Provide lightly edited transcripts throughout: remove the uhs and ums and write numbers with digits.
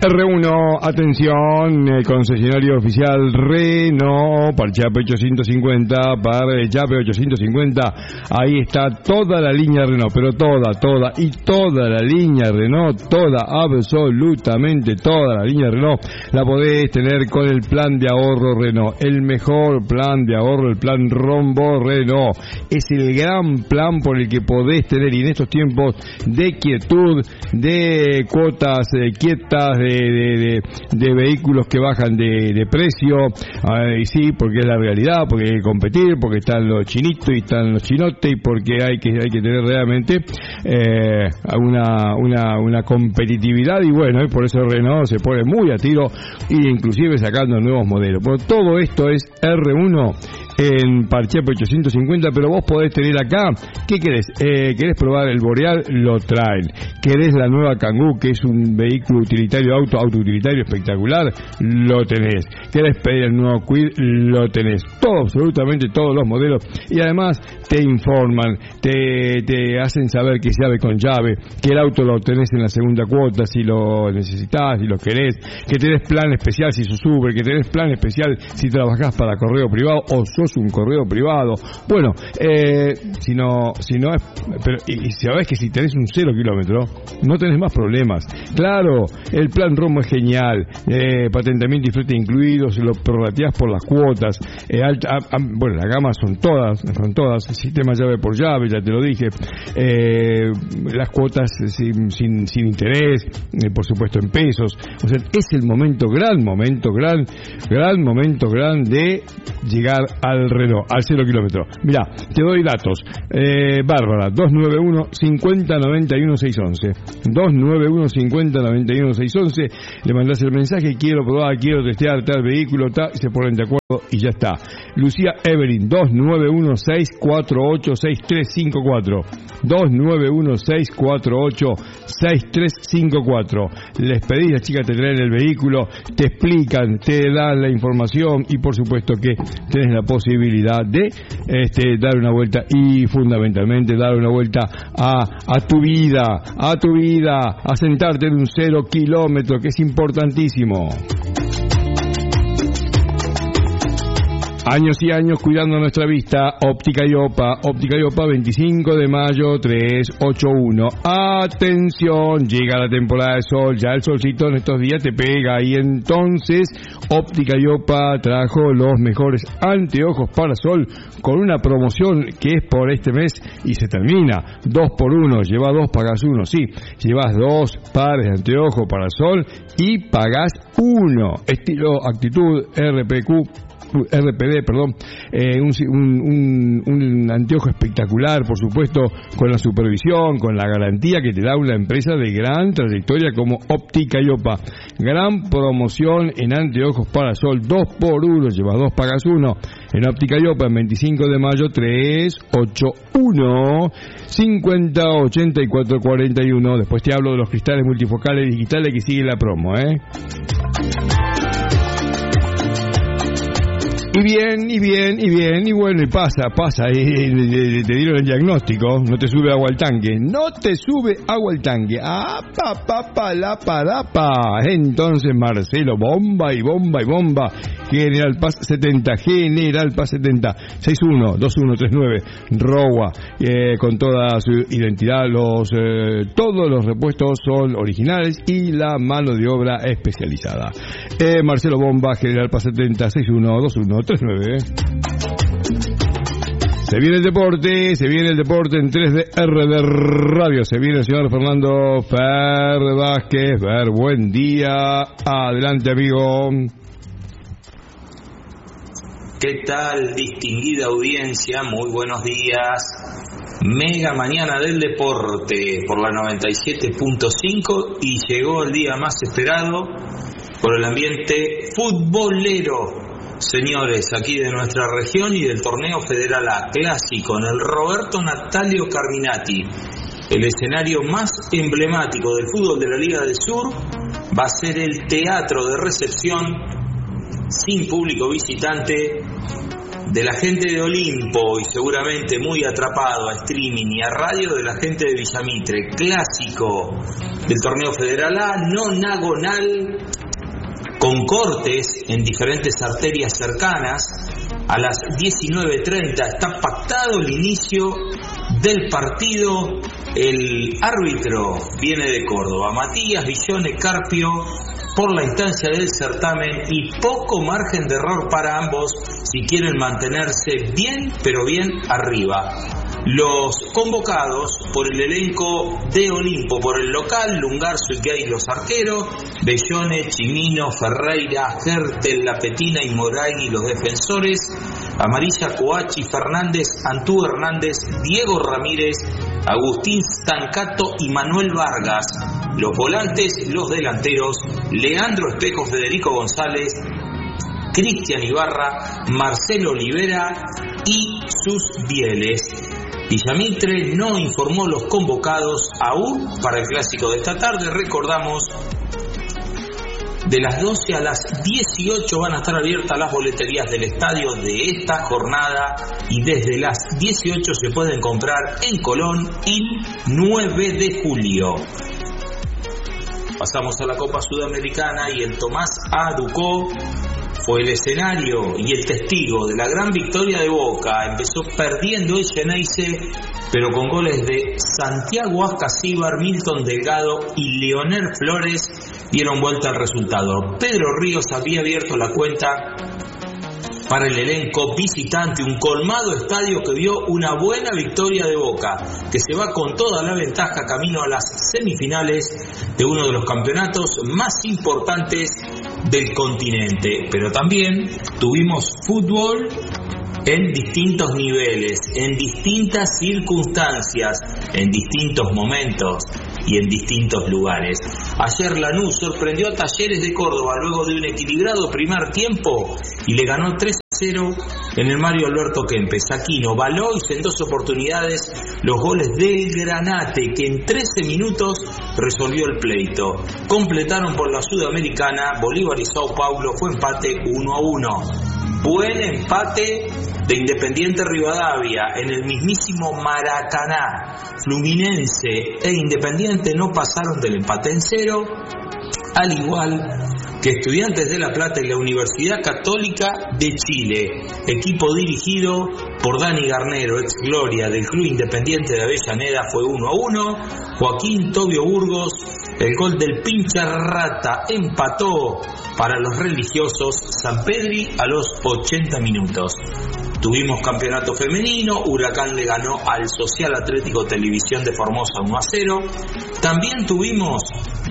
R1, atención, concesionario oficial Renault, para Chape 850, para Chape 850, ahí está toda la línea Renault, pero toda la línea Renault, absolutamente toda la línea Renault, la podés tener con el plan de ahorro Renault, el mejor plan de ahorro, el plan Rombo Renault, es el gran plan por el que podés tener, y en estos tiempos de quietud, de cuotas quietas, de vehículos que bajan de precio, y sí, porque es la realidad, porque hay que competir, porque están los chinitos y están los chinotes, y porque hay que tener realmente una competitividad, y bueno, y por eso Renault se pone muy a tiro, y inclusive sacando nuevos modelos. Bueno, todo esto es R1 en Parchepe 850, pero vos podés tener acá, ¿qué querés? ¿Querés probar el Boreal? Lo traen. ¿Querés la nueva Kangoo, que es un vehículo utilitario, auto utilitario espectacular? Lo tenés. ¿Querés pedir el nuevo Kwid? Lo tenés. Todo, absolutamente todos los modelos, y además te informan, te hacen saber que es llave con llave, que el auto lo tenés en la segunda cuota si lo necesitas, si lo querés, que tenés plan especial si sos Uber, que tenés plan especial si trabajás para correo privado o sos un correo privado. Bueno, si no es, pero y sabés que si tenés un 0 kilómetro no tenés más problemas. Claro, el plan Rombo es genial, patentamiento y flete incluidos, lo prorrateás por las cuotas, bueno, la gama son todas, sistema llave por llave, ya te lo dije, las cuotas sin interés, por supuesto en pesos. O sea, es el gran momento de llegar al Renault, al 0 kilómetro. Mirá, te doy datos. Bárbara, 291-50-91-611. 291-50-91-611. Le mandás el mensaje, quiero probar, quiero testear tal vehículo, tal, y se ponen de acuerdo y ya está. Lucía Evelyn, 291-648-6354. 291-648-6354. Les pedís, las chicas te traen el vehículo, te explican, te dan la información, y por supuesto que tenés la posibilidad de dar una vuelta, y fundamentalmente dar una vuelta a tu vida, a sentarte en un 0 kilómetro, que es importantísimo. Años y años cuidando nuestra vista. Óptica Iopa, 25 de mayo 381. Atención, llega la temporada de sol, ya el solcito en estos días te pega, y entonces Óptica Iopa trajo los mejores anteojos para sol con una promoción que es por este mes y se termina. 2x1, lleva 2, pagas 1, sí, llevas 2 pares de anteojos para sol y pagas 1. Estilo Actitud RPD, un anteojo espectacular, por supuesto, con la supervisión, con la garantía que te da una empresa de gran trayectoria como Óptica Iopa. Gran promoción en anteojos para sol, 2x1, llevas 2, pagas 1. En Óptica Iopa, en 25 de mayo 381 50 84 41. Después te hablo de los cristales multifocales digitales que sigue la promo, Y bueno, y pasa, y te dieron el diagnóstico, no te sube agua al tanque. La parapa. Entonces Marcelo, bomba, General Paz 70, 612139, Rowa, con toda su identidad, todos los repuestos son originales y la mano de obra especializada. Marcelo Bomba, General Paz 70, 612139. Se viene el deporte en 3D RD Radio. Se viene el señor Fernando Fer Vázquez. Fer, buen día. Adelante, amigo. ¿Qué tal, distinguida audiencia? Muy buenos días. Mega mañana del deporte por la 97.5, y llegó el día más esperado por el ambiente futbolero, señores, aquí de nuestra región y del torneo Federal A Clásico en el Roberto Natalio Carminati. El escenario más emblemático del fútbol de la Liga del Sur va a ser el teatro de recepción sin público visitante de la gente de Olimpo y seguramente muy atrapado a streaming y a radio de la gente de Villamitre. Clásico del torneo federal A, nonagonal, con cortes en diferentes arterias cercanas. A las 19:30 está pactado el inicio del partido. El árbitro viene de Córdoba, Matías Villone Carpio, por la instancia del certamen, y poco margen de error para ambos si quieren mantenerse bien, pero bien arriba. Los convocados por el elenco de Olimpo, por el local, Lungarzo y Gay los arqueros, Bellone, Chimino, Ferreira, Hertel, Lapetina y Moragui los defensores, Amarilla, Coachi, Fernández, Antú Hernández, Diego Ramírez, Agustín Stancato y Manuel Vargas, los volantes, los delanteros, Leandro Espejo, Federico González, Cristian Ibarra, Marcelo Olivera y sus Bieles. Villamitre no informó los convocados aún para el clásico de esta tarde. Recordamos, de las 12 a las 18 van a estar abiertas las boleterías del estadio de esta jornada y desde las 18 se pueden comprar en Colón el 9 de julio. Pasamos a la Copa Sudamericana y el Tomás A. Ducó fue el escenario y el testigo de la gran victoria de Boca. Empezó perdiendo el Geneise, pero con goles de Santiago Ascasíbar, Milton Delgado y Leonel Flores dieron vuelta al resultado. Pedro Ríos había abierto la cuenta para el elenco visitante, un colmado estadio que vio una buena victoria de Boca, que se va con toda la ventaja camino a las semifinales de uno de los campeonatos más importantes del continente. Pero también tuvimos fútbol en distintos niveles, en distintas circunstancias, en distintos momentos y en distintos lugares. Ayer Lanús sorprendió a Talleres de Córdoba luego de un equilibrado primer tiempo y le ganó 3-0 en el Mario Alberto Kempes. Aquino, Valois en 2 oportunidades los goles del Granate, que en 13 minutos resolvió el pleito. Completaron por la Sudamericana Bolívar y Sao Paulo, fue empate 1-1. Buen empate de Independiente Rivadavia en el mismísimo Maracaná. Fluminense e Independiente no pasaron del empate en 0, al igual que Estudiantes de La Plata y la Universidad Católica de Chile, equipo dirigido por Dani Garnero, ex gloria del Club Independiente de Avellaneda, fue 1-1. Joaquín Tobio Burgos, el gol del pincha rata, empató para los religiosos San Pedri a los 80 minutos. Tuvimos campeonato femenino, Huracán le ganó al Social Atlético Televisión de Formosa 1-0. También tuvimos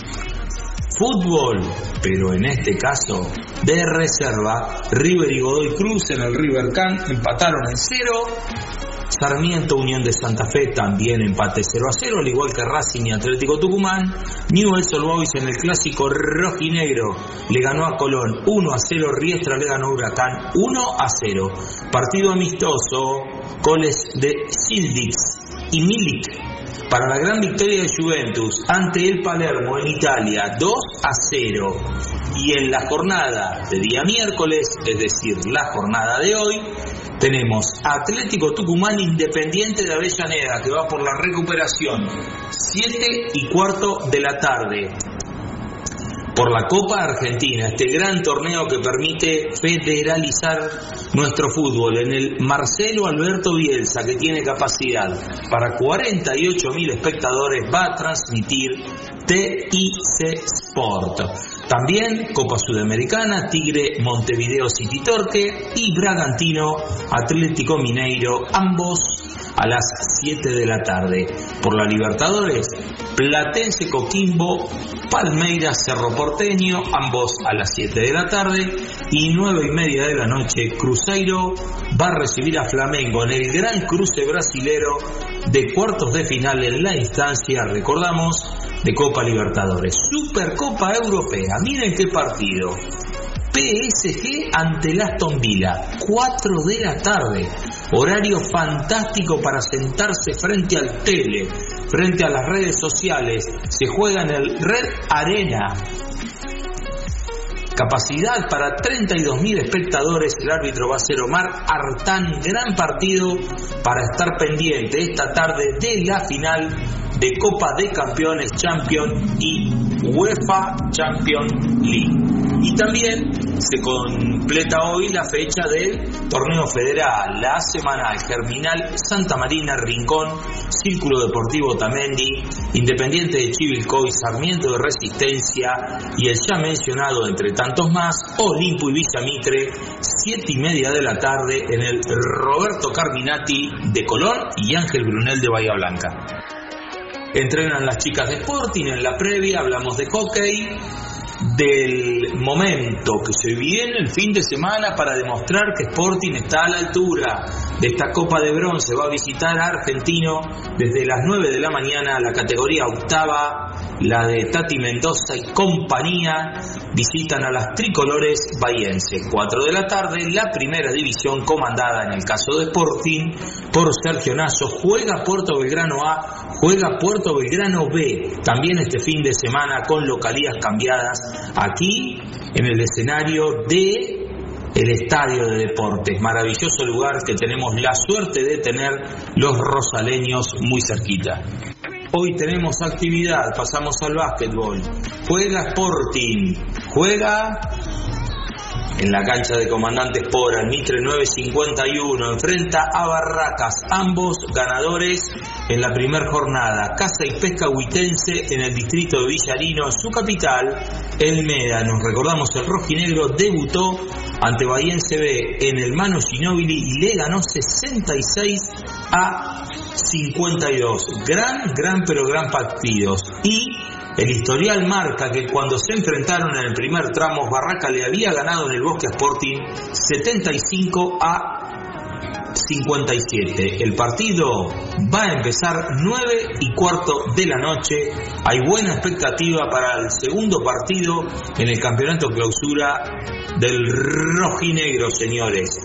fútbol, pero en este caso de reserva. River y Godoy Cruz en el River Can empataron en 0. Sarmiento Unión de Santa Fe también empate 0-0, al igual que Racing y Atlético Tucumán. Newell's Old Boys en el clásico rojinegro le ganó a Colón 1-0, Riestra le ganó a Huracán 1-0. Partido amistoso, goles de Sildix y Milik para la gran victoria de Juventus ante el Palermo en Italia, 2-0. Y en la jornada de día miércoles, es decir, la jornada de hoy, tenemos Atlético Tucumán Independiente de Avellaneda, que va por la recuperación, 7:15 de la tarde, por la Copa Argentina, este gran torneo que permite federalizar nuestro fútbol en el Marcelo Alberto Bielsa, que tiene capacidad para 48.000 espectadores, va a transmitir TIC Sport. También Copa Sudamericana, Tigre Montevideo City Torque y Bragantino Atlético Mineiro, ambos a las 7 de la tarde. Por la Libertadores, Platense Coquimbo, Palmeiras Cerro Porteño, ambos a las 7 de la tarde. Y 9:30 de la noche, Cruzeiro va a recibir a Flamengo en el gran cruce brasilero de cuartos de final en la instancia, recordamos, de Copa Libertadores. Supercopa Europea, miren qué partido. PSG ante el Aston Villa, 4 de la tarde, horario fantástico para sentarse frente al tele, frente a las redes sociales. Se juega en el Red Arena. capacidad para 32.000 espectadores. El árbitro va a ser Omar Artán. Gran partido para estar pendiente esta tarde de la final de Copa de Campeones, Champions y UEFA Champions League. Y también se completa hoy la fecha del torneo federal, la semanal Germinal, Santa Marina, Rincón, Círculo Deportivo Tamendi, Independiente de Chivilcoy, Sarmiento de Resistencia y el ya mencionado, entre tantos más, Olimpo y Villa Mitre, 7:30 de la tarde en el Roberto Carminati de Colón y Ángel Brunel de Bahía Blanca. Entrenan las chicas de Sporting. En la previa hablamos de hockey, del momento que se viene el fin de semana para demostrar que Sporting está a la altura de esta Copa de Bronce. Va a visitar a Argentino desde las 9 de la mañana, la categoría octava, la de Tati Mendoza y compañía, visitan a las tricolores bahienses. 4 de la tarde, la primera división, comandada en el caso de Sporting por Sergio Nasso, juega Puerto Belgrano A, juega Puerto Belgrano B, también este fin de semana con localías cambiadas, aquí en el escenario de el Estadio de Deportes, maravilloso lugar que tenemos la suerte de tener los rosaleños muy cerquita. Hoy tenemos actividad, pasamos al básquetbol, juega Sporting, juega en la cancha de Comandante Espora, el Mitre 951, enfrenta a Barracas, ambos ganadores en la primera jornada. Caza y Pesca Huitense en el distrito de Villarino, en su capital, el Médanos. Recordamos, el rojinegro debutó ante Bahiense B en el Manu Ginóbili y le ganó 66-52. Gran partidos. Y el historial marca que cuando se enfrentaron en el primer tramo, Barraca le había ganado en el Bosque Sporting 75-57. El partido va a empezar 9:15 de la noche. Hay buena expectativa para el segundo partido en el campeonato clausura del rojinegro, señores.